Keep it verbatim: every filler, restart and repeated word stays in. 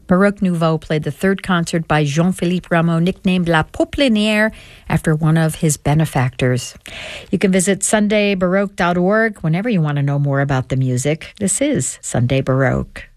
Baroque Nouveau played the third concert by Jean-Philippe Rameau, nicknamed La Poplinière, after one of his benefactors. You can visit sunday baroque dot org whenever you want to know more about the music. This is Sunday Baroque.